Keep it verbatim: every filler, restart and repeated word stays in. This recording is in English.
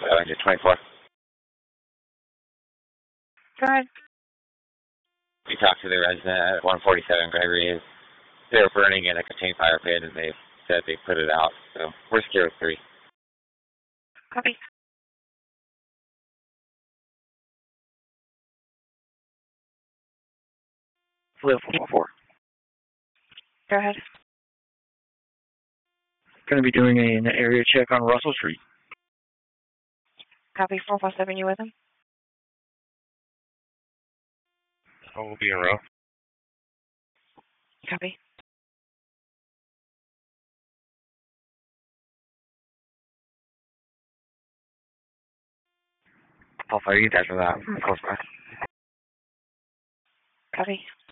Uh, just twenty-four. Go ahead. We talked to the resident at one forty-seven Gregory. They were burning in a contained fire pit, and they said they put it out. So we're scared of three. Copy. Flip four four. Go ahead. Going to be doing a, an area check on Russell Street. Copy. four five seven, you with him? Oh, we'll be in row. Copy. I'll fire you guys for that. Close by. Copy.